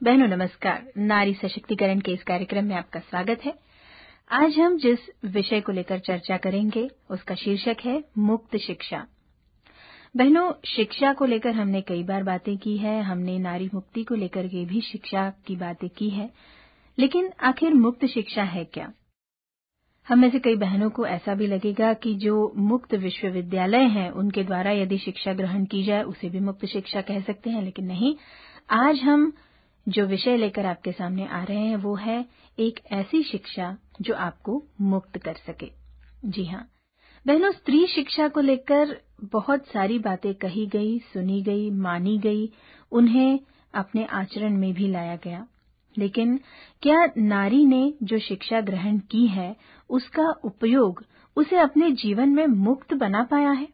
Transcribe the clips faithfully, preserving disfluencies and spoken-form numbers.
बहनों नमस्कार। नारी सशक्तिकरण के इस कार्यक्रम में आपका स्वागत है। आज हम जिस विषय को लेकर चर्चा करेंगे उसका शीर्षक है मुक्त शिक्षा। बहनों, शिक्षा को लेकर हमने कई बार बातें की है, हमने नारी मुक्ति को लेकर के भी शिक्षा की बातें की है, लेकिन आखिर मुक्त शिक्षा है क्या? हम में से कई बहनों को ऐसा भी लगेगा कि जो मुक्त विश्वविद्यालय हैं उनके द्वारा यदि शिक्षा ग्रहण की जाए उसे भी मुक्त शिक्षा कह सकते हैं, लेकिन नहीं। आज हम जो विषय लेकर आपके सामने आ रहे हैं वो है एक ऐसी शिक्षा जो आपको मुक्त कर सके। जी हाँ बहनों, स्त्री शिक्षा को लेकर बहुत सारी बातें कही गई, सुनी गई, मानी गई, उन्हें अपने आचरण में भी लाया गया, लेकिन क्या नारी ने जो शिक्षा ग्रहण की है उसका उपयोग उसे अपने जीवन में मुक्त बना पाया है?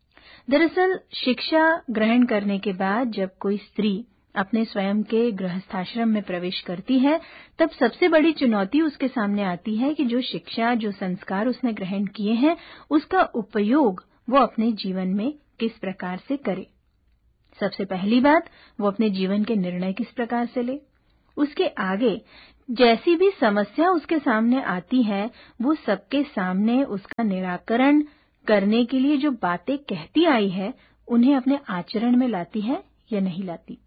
दरअसल शिक्षा ग्रहण करने के बाद जब कोई स्त्री अपने स्वयं के गृहस्थाश्रम में प्रवेश करती है तब सबसे बड़ी चुनौती उसके सामने आती है कि जो शिक्षा, जो संस्कार उसने ग्रहण किए हैं उसका उपयोग वो अपने जीवन में किस प्रकार से करे। सबसे पहली बात, वो अपने जीवन के निर्णय किस प्रकार से ले। उसके आगे जैसी भी समस्या उसके सामने आती है वो सबके सामने उसका निराकरण करने के लिए जो बातें कहती आई है उन्हें अपने आचरण में लाती है या नहीं लाती।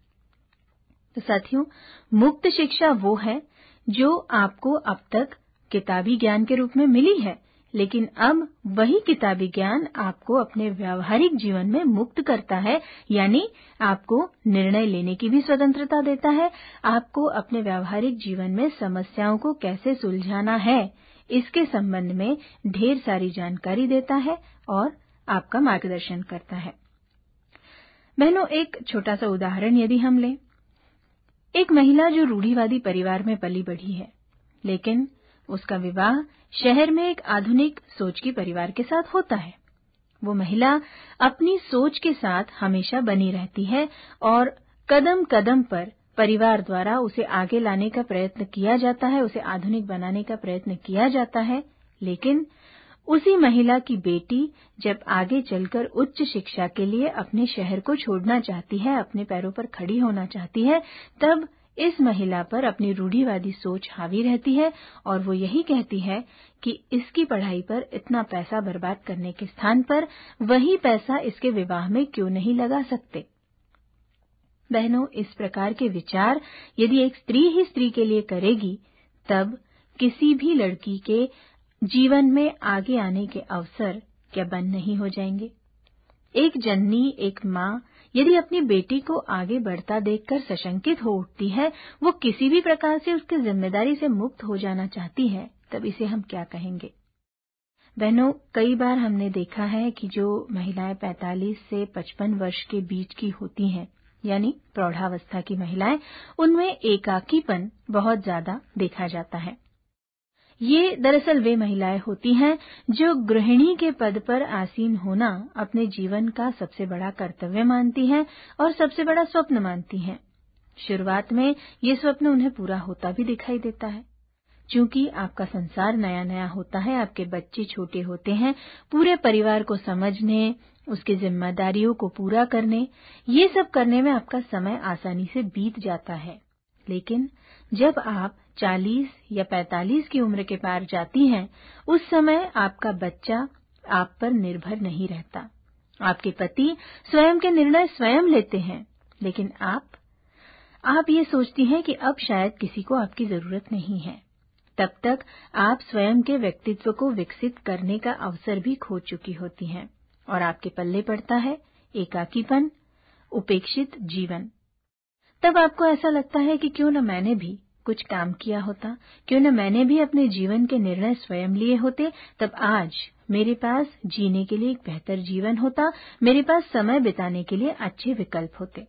तो साथियों, मुक्त शिक्षा वो है जो आपको अब तक किताबी ज्ञान के रूप में मिली है, लेकिन अब वही किताबी ज्ञान आपको अपने व्यावहारिक जीवन में मुक्त करता है, यानी आपको निर्णय लेने की भी स्वतंत्रता देता है, आपको अपने व्यावहारिक जीवन में समस्याओं को कैसे सुलझाना है इसके संबंध में ढेर सारी जानकारी देता है और आपका मार्गदर्शन करता है। बहनों, एक छोटा सा उदाहरण यदि हम लें, एक महिला जो रूढ़िवादी परिवार में पली बढ़ी है, लेकिन उसका विवाह शहर में एक आधुनिक सोच के परिवार के साथ होता है। वो महिला अपनी सोच के साथ हमेशा बनी रहती है और कदम कदम पर परिवार द्वारा उसे आगे लाने का प्रयत्न किया जाता है, उसे आधुनिक बनाने का प्रयत्न किया जाता है, लेकिन उसी महिला की बेटी जब आगे चलकर उच्च शिक्षा के लिए अपने शहर को छोड़ना चाहती है, अपने पैरों पर खड़ी होना चाहती है, तब इस महिला पर अपनी रूढ़िवादी सोच हावी रहती है और वो यही कहती है कि इसकी पढ़ाई पर इतना पैसा बर्बाद करने के स्थान पर वही पैसा इसके विवाह में क्यों नहीं लगा सकते। बहनों, इस प्रकार के विचार यदि एक स्त्री ही स्त्री के लिए करेगी तब किसी भी लड़की के जीवन में आगे आने के अवसर क्या बंद नहीं हो जाएंगे। एक जननी, एक माँ यदि अपनी बेटी को आगे बढ़ता देखकर सशंकित हो उठती है, वो किसी भी प्रकार से उसकी जिम्मेदारी से मुक्त हो जाना चाहती है, तब इसे हम क्या कहेंगे। बहनों, कई बार हमने देखा है कि जो महिलाएं पैंतालीस से पचपन वर्ष के बीच की होती हैं, यानी प्रौढ़ावस्था की महिलाएं, उनमें एकाकीपन बहुत ज्यादा देखा जाता है। ये दरअसल वे महिलाएं होती हैं जो गृहिणी के पद पर आसीन होना अपने जीवन का सबसे बड़ा कर्तव्य मानती हैं और सबसे बड़ा स्वप्न मानती हैं। शुरुआत में ये स्वप्न उन्हें पूरा होता भी दिखाई देता है। चूंकि आपका संसार नया नया होता है, आपके बच्चे छोटे होते हैं, पूरे परिवार को समझने, उसकी जिम्मेदारियों को पूरा करने, ये सब करने में आपका समय आसानी से बीत जाता है। लेकिन जब आप चालीस या पैंतालीस की उम्र के पार जाती हैं, उस समय आपका बच्चा आप पर निर्भर नहीं रहता। आपके पति स्वयं के निर्णय स्वयं लेते हैं, लेकिन आप आप ये सोचती हैं कि अब शायद किसी को आपकी जरूरत नहीं है। तब तक आप स्वयं के व्यक्तित्व को विकसित करने का अवसर भी खो चुकी होती हैं और आपके पल्ले पड़ता है एकाकीपन, उपेक्षित जीवन। तब आपको ऐसा लगता है कि क्यों न मैंने भी कुछ काम किया होता, क्यों न मैंने भी अपने जीवन के निर्णय स्वयं लिए होते, तब आज मेरे पास जीने के लिए एक बेहतर जीवन होता, मेरे पास समय बिताने के लिए अच्छे विकल्प होते।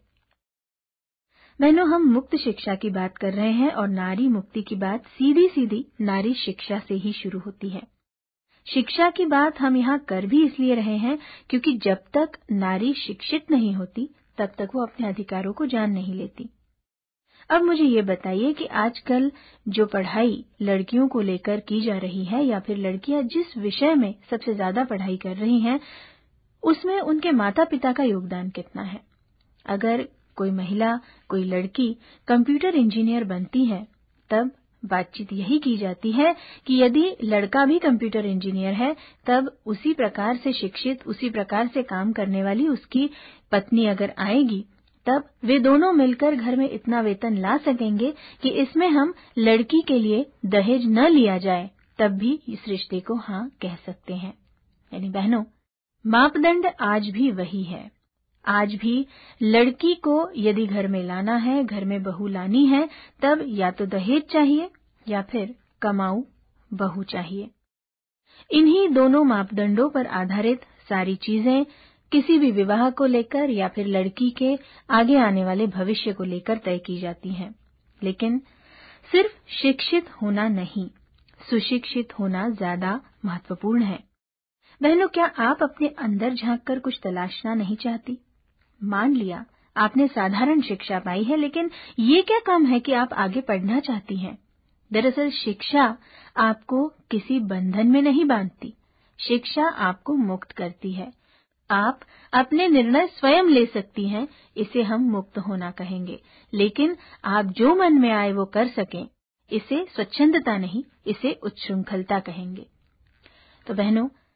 बहनों, हम मुक्त शिक्षा की बात कर रहे हैं और नारी मुक्ति की बात सीधी सीधी नारी शिक्षा से ही शुरू होती है। शिक्षा की बात हम यहाँ कर भी इसलिए रहे हैं क्योंकि जब तक नारी शिक्षित नहीं होती तब तक वो अपने अधिकारों को जान नहीं लेती। अब मुझे ये बताइए कि आजकल जो पढ़ाई लड़कियों को लेकर की जा रही है या फिर लड़कियां जिस विषय में सबसे ज्यादा पढ़ाई कर रही हैं, उसमें उनके माता पिता का योगदान कितना है। अगर कोई महिला, कोई लड़की कंप्यूटर इंजीनियर बनती है, तब बातचीत यही की जाती है कि यदि लड़का भी कंप्यूटर इंजीनियर है, तब उसी प्रकार से शिक्षित, उसी प्रकार से काम करने वाली उसकी पत्नी अगर आएगी, तब वे दोनों मिलकर घर में इतना वेतन ला सकेंगे कि इसमें हम लड़की के लिए दहेज न लिया जाए, तब भी इस रिश्ते को हाँ कह सकते हैं। यानी बहनों, मापदंड आज भी वही है। आज भी लड़की को यदि घर में लाना है, घर में बहू लानी है, तब या तो दहेज चाहिए या फिर कमाऊ बहू चाहिए। इन्हीं दोनों मापदंडों पर आधारित सारी चीजें किसी भी विवाह को लेकर या फिर लड़की के आगे आने वाले भविष्य को लेकर तय की जाती हैं। लेकिन सिर्फ शिक्षित होना नहीं, सुशिक्षित होना ज्यादा महत्वपूर्ण है। बहनों, क्या आप अपने अंदर झांककर कुछ तलाशना नहीं चाहती? मान लिया आपने साधारण शिक्षा पाई है, लेकिन ये क्या काम है कि आप आगे पढ़ना चाहती हैं। दरअसल शिक्षा आपको किसी बंधन में नहीं बांधती, शिक्षा आपको मुक्त करती है। आप अपने निर्णय स्वयं ले सकती हैं, इसे हम मुक्त होना कहेंगे। लेकिन आप जो मन में आए वो कर सकें, इसे स्वच्छंदता नहीं, इसे उच्छृंखलता कहेंगे। तो बहनों,